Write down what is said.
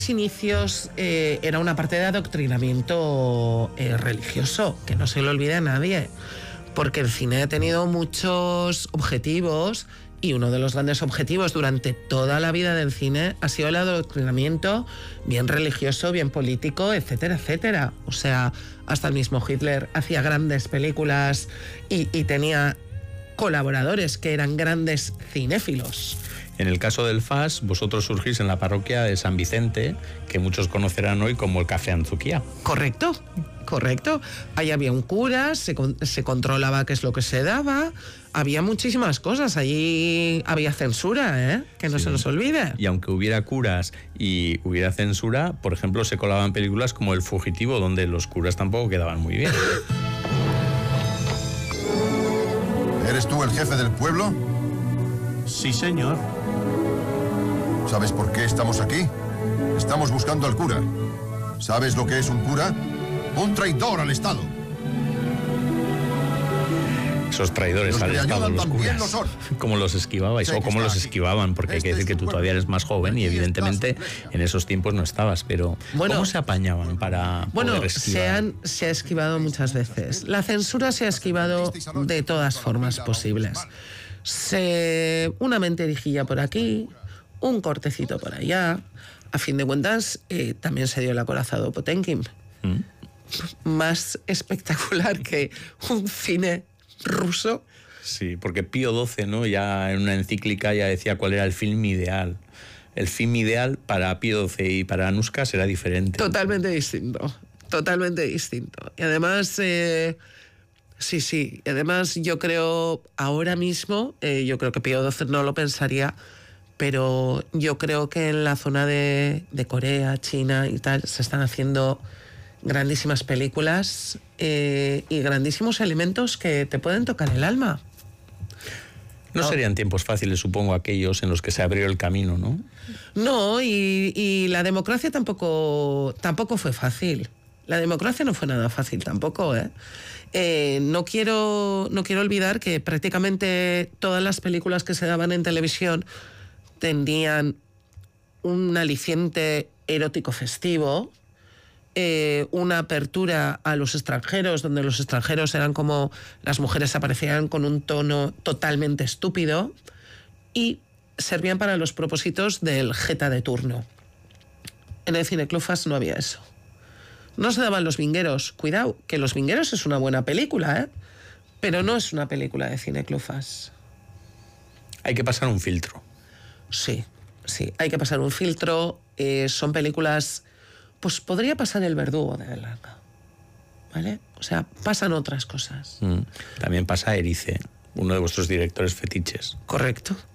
inicios era una parte de adoctrinamiento religioso, que no se lo olvide a nadie, porque el cine ha tenido muchos objetivos y uno de los grandes objetivos durante toda la vida del cine ha sido el adoctrinamiento, bien religioso, bien político, etcétera, etcétera. O sea, hasta el mismo Hitler hacía grandes películas y tenía colaboradores que eran grandes cinéfilos. En el caso del FAS, vosotros surgís en la parroquia de San Vicente, que muchos conocerán hoy como el Café Anzuquía. Correcto. Ahí había un cura, se controlaba qué es lo que se daba, había muchísimas cosas, allí había censura, que no se nos olvide. Y aunque hubiera curas y hubiera censura, por ejemplo, se colaban películas como El Fugitivo, donde los curas tampoco quedaban muy bien. ¿Eres tú el jefe del pueblo? Sí, señor. ¿Sabes por qué estamos aquí? Estamos buscando al cura. ¿Sabes lo que es un cura? Un traidor al Estado. Esos traidores Los al que Estado, ayudan los también curas. lo son. ¿Cómo los esquivabais? Sé O que cómo los está aquí. esquivaban, porque hay que decir que tú todavía eres más joven y evidentemente en esos tiempos no estabas, pero Bueno, ¿cómo se apañaban para poder esquivar? se ha esquivado muchas veces. La censura se ha esquivado de todas formas posibles. Una mentirijilla por aquí, un cortecito por allá. A fin de cuentas, también se dio el acorazado Potemkin. Más espectacular que un cine ruso. Sí, porque Pío XII, ¿no? Ya en una encíclica ya decía cuál era el film ideal. El film ideal para Pío XII y para Anushka será diferente. Totalmente distinto. Y además, sí. Además, yo creo, ahora mismo, yo creo que Pío XII no lo pensaría, pero yo creo que en la zona de Corea, China y tal, se están haciendo grandísimas películas y grandísimos elementos que te pueden tocar el alma. No serían tiempos fáciles, supongo, aquellos en los que se abrió el camino, ¿no? No, y la democracia tampoco fue fácil. La democracia no fue nada fácil tampoco, No quiero olvidar que prácticamente todas las películas que se daban en televisión tenían un aliciente erótico festivo, una apertura a los extranjeros, donde los extranjeros eran como las mujeres aparecían con un tono totalmente estúpido y servían para los propósitos del jeta de turno. En el Cineclub FAS no había eso. No se daban Los Vingueros. Cuidado, que Los Vingueros es una buena película, pero no es una película de Cineclub FAS. Hay que pasar un filtro. Sí, hay que pasar un filtro. Son películas... Pues podría pasar El Verdugo de Berlanga, ¿vale? O sea, pasan otras cosas. También pasa Erice, uno de vuestros directores fetiches. Correcto.